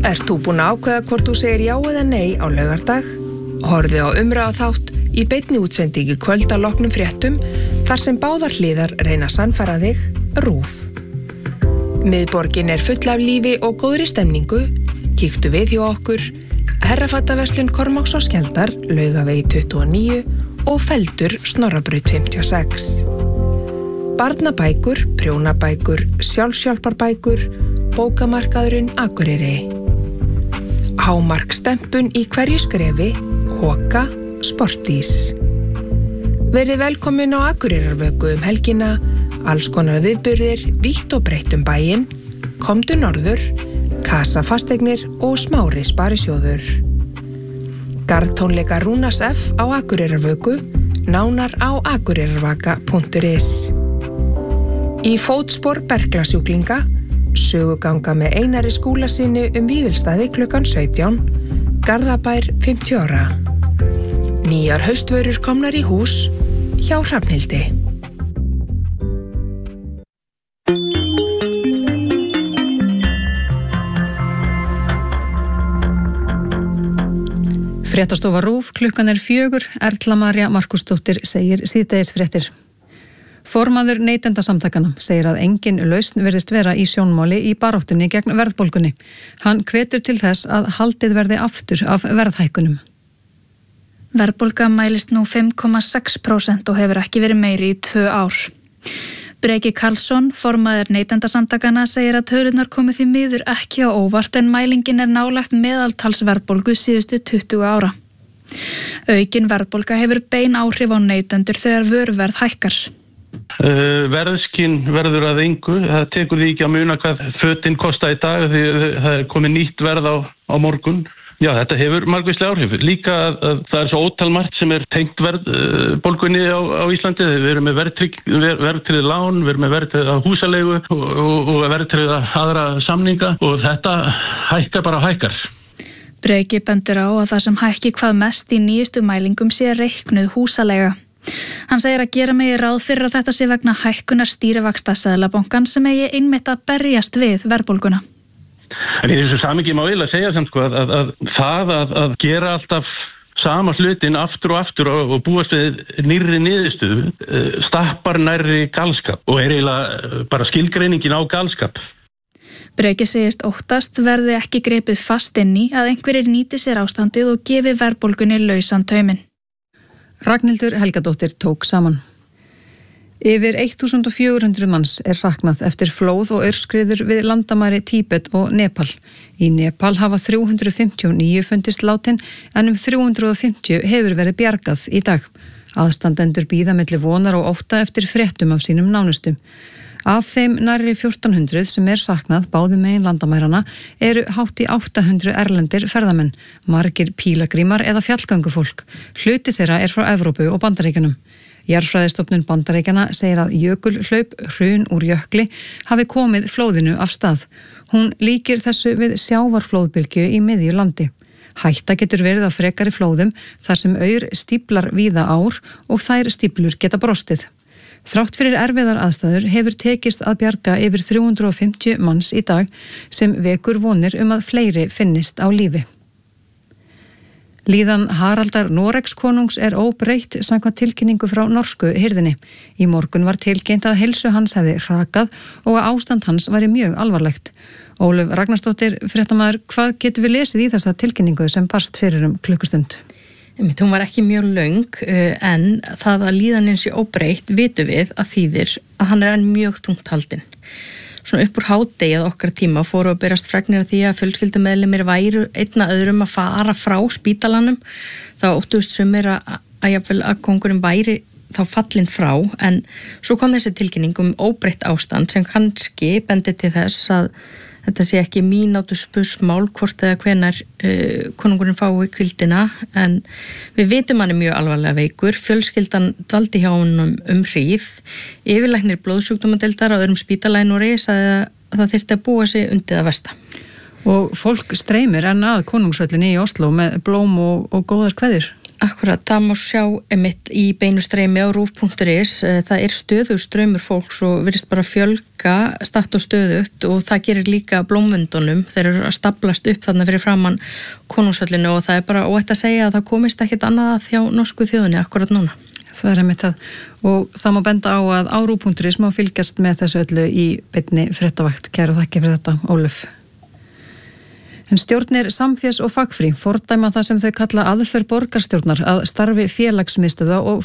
Ert þú búin að ákveða hvort þú segir já eða nei á laugardag? Horfðu á umræðaþátt í beinni útsendingu í kvöld að loknum fréttum þar sem báðar hliðar reyna að sannfæra þig RÚV. Miðborgin er full af lífi og góðri stemningu. Kíktu við hjá okkur, Herrafattaverslun Kormáks og Skjaldar, Laugavegi 29 og Feldur Snorrabraut 56. Barnabækur, prjónabækur, sjálfshjálparbækur, bókamarkaðurinn Akureyri. Hámark stempun í hverju skrefi, Hoka, Sportís. Verið velkomin á Akureyrarvöku helgina, alls konar viðburðir, vítt og breytt bæinn, komdu norður, Kasa fasteignir og Smári sparisjóður. Garðtónleika Rúnars F á Akureyrarvöku, nánar á akureyrarvaka.is. Í fótspor berklasjúklinga, söguganga með Einari Skúlasyni Vífilsstaði klukkan 17, Garðabær 50 ára. Nýjar haustvörur komnar í hús hjá Hrafnhildi. Fréttastofa RÚV, klukkan 4, Erla María Markúsdóttir segir síðdegisfréttir. Formaður Neytendasamtakanna segir að engin lausn virðist vera í sjónmáli í baráttunni gegn verðbólgunni. Hann hvetur til þess að haldið verði aftur af verðhækkunum. Verðbólga mælist nú 5,6% og hefur ekki verið meiri í 2 ár. Breki Karlsson, formaður Neytendasamtakanna, segir að tölurnar komi því miður ekki á óvart en mælingin er nálægt meðaltalsverðbólgu síðustu 20 ára. Aukin verðbólga hefur bein áhrif á neytendur þegar vöruverð hækkar. Verðskinn verður að engu, það tekur því ekki að muna hvað fötin kosta í dag því það er komið nýtt verð á morgun. Já, þetta hefur margvísleg áhrif. Líka að það er svo ótalmargt sem er tengt verðbólgunni á Íslandi. Við erum með verðtryggð lán, við erum með verðtryggða húsaleigu og verðtryggða aðra samninga og þetta hækkar. Breki bendir á að það sem hækki hvað mest í nýjustu mælingum sé reiknuð húsaleiga. Hann segir að gera megi ráð fyrir að þetta sé vegna hækkunar stýrivaxta Seðlabankans sem eigi einmitt að berjast við verðbólguna. En í þessu samhengi má eiginlega segja samt að það að gera alltaf sama hlutin aftur og aftur og búast við nýrri niðurstöðu stappar nærri galskap og er eiginlega bara skilgreiningin á galskap. Breki segist óttast verði ekki gripið fast inn í að einhverjir nýti sér ástandið og gefi verðbólgunni lausan tauminn. Ragnhildur Helgadóttir tók saman. Yfir 1400 manns er saknað eftir flóð og aurskriður við landamæri Tíbet og Nepal. Í Nepal hafa 359 fundist látin en 350 hefur verið bjargað í dag. Aðstandendur bíða milli vonar og ótta eftir fréttum af sínum nánustu. Af þeim nærri 1400 sem er saknað báðum megin landamærana eru hátt í 800 erlendir ferðamenn, margir pílagrímar eða fjallgöngufólk. Hluti þeirra er frá Evrópu og Bandaríkjunum. Jarðfræðistofnun Bandaríkjanna segir að jökulhlaup, hrun úr jökli, hafi komið flóðinu af stað. Hún líkir þessu við sjávarflóðbylgju í miðju landi. Hætta getur verið á frekari flóðum þar sem aur stíflar víða ár og þær stíflur geta brostið. Þrátt fyrir erfiðar aðstæður hefur tekist að bjarga yfir 350 manns í dag sem vekur vonir að fleiri finnist á lífi. Líðan Haraldar Noregskonungs er óbreytt samkvæmt tilkynningu frá norsku hirðinni. Í morgun var tilkynnt að heilsu hans hefði hrakað og að ástand hans væri mjög alvarlegt. Ólöf Ragnarsdóttir, fréttamaður, hvað getum við lesið í þessa tilkynningu sem barst fyrir klukkustund? Hún var ekki mjög löng en það að líðanin sé óbreytt vitum við að þýðir að hann er enn mjög þungt haldinn. Svona upp úr hádegi að okkar tíma fóru að berast fregnir af því að fjölskyldumeðlimir væru einna öðrum að fara frá spítalanum. Það óttust sumir að kóngurinn væri þá fallinn frá en svo kom þessi tilkynning óbreytt ástand sem kannski bendi til þess að þetta sé ekki mínútu spursmál hvort eða hvenær konungurinn fái hvíldina en við vitum hann er mjög alvarlega veikur. Fjölskyldan dvaldi hjá honum hríð. Yfirlæknir blóðsjúkdómadeildar á öðrum spítala í Noregi sagði að það þyrfti að búa sig undir það versta. Og fólk streymir enn að konungshöllinni í Oslo með blóm og góðar kveðjur. Akkurat, það má sjá einmitt í beinu streymi á rúf.is, það stöðugur straumur fólks og virðist bara fjölga statt og stöðugt og það gerir líka blómvöndunum, þeir eru að staplast upp þarna fyrir framann konungshöllinu og það bara óætt að segja að það komist ekkit annað að hjá norsku þjóðinni akkurat núna. Það einmitt það og það má benda á að á rúf.is má fylgjast með þessu öllu í beinni fréttavakt. Kæra þakki fyrir þetta, Ólöf. En stjórnir Samfés og Fagfrí fordæma það sem þau kalla aðför borgarstjórnar að starfi félagsmiðstöðva og